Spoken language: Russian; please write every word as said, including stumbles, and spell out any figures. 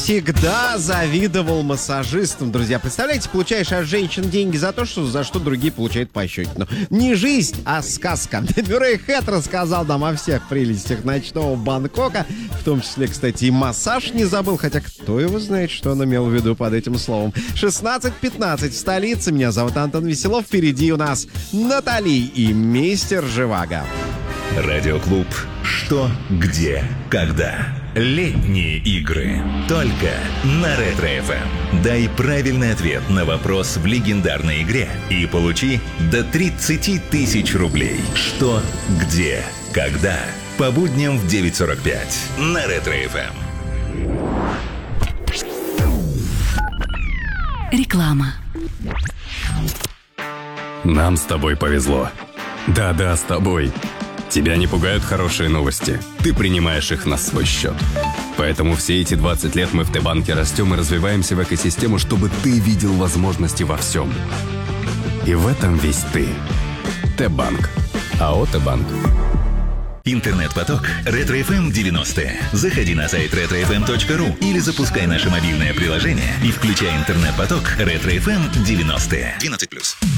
всегда завидовал массажистам, друзья. Представляете, получаешь от женщин деньги за то, что, за что другие получают пощечину. Не жизнь, а сказка. Мюррей Хэт рассказал нам о всех прелестях ночного Бангкока, в том числе, кстати, и массаж не забыл, хотя кто его знает, что он имел в виду под этим словом. шестнадцать пятнадцать в столице. Меня зовут Антон Веселов. Впереди у нас Натали и мистер Живаго. Радиоклуб «Что, где, когда». Летние игры. Только на Ретро-эф эм. Дай правильный ответ на вопрос в легендарной игре и получи до тридцать тысяч рублей. Что, где, когда. По будням в девять сорок пять на Ретро-эф эм. Реклама. Нам с тобой повезло. Да-да, с тобой. Тебя не пугают хорошие новости. Ты принимаешь их на свой счет. Поэтому все эти двадцать лет мы в Т-банке растем и развиваемся в экосистему, чтобы ты видел возможности во всем. И в этом весь ты. Т-банк. АО Т-банк. Интернет-поток Ретро-эф эм девяносто. Заходи на сайт ретро эф эм точка ру или запускай наше мобильное приложение и включай интернет-поток Ретро-эф эм девяносто. двенадцать плюс.